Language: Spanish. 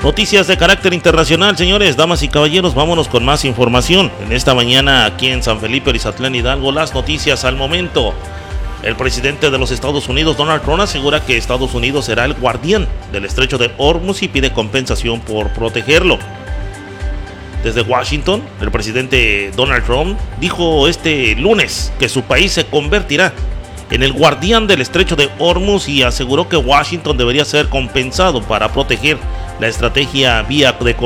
Noticias de carácter internacional, señores, damas y caballeros, vámonos con más información. En esta mañana aquí en San Felipe, Orizatlán, Hidalgo, las noticias al momento. El presidente de los Estados Unidos, Donald Trump, asegura que Estados Unidos será el guardián del estrecho de Hormuz y pide compensación por protegerlo. Desde Washington, el presidente Donald Trump dijo este lunes que su país se convertirá en el guardián del estrecho de Hormuz y aseguró que Washington debería ser compensado para proteger la estrategia vía de